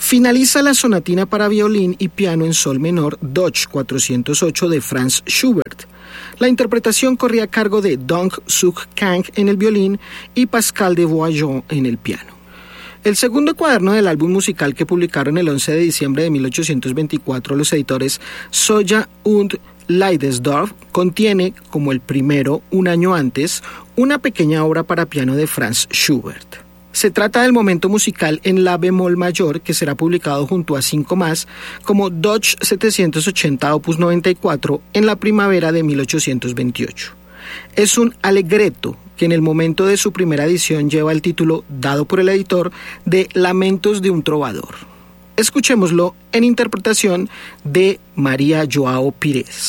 Finaliza la sonatina para violín y piano en sol menor Dodge 408 de Franz Schubert. La interpretación corría a cargo de Dong-Suk Kang en el violín y Pascal de Voillon en el piano. El segundo cuaderno del álbum musical que publicaron el 11 de diciembre de 1824 los editores Soya und Leidesdorf contiene, como el primero un año antes, una pequeña obra para piano de Franz Schubert. Se trata del momento musical en la bemol mayor que será publicado junto a 5 más como Dodge 780 opus 94 en la primavera de 1828. Es un allegretto que en el momento de su primera edición lleva el título, dado por el editor, de Lamentos de un trovador. Escuchémoslo en interpretación de María Joao Pires.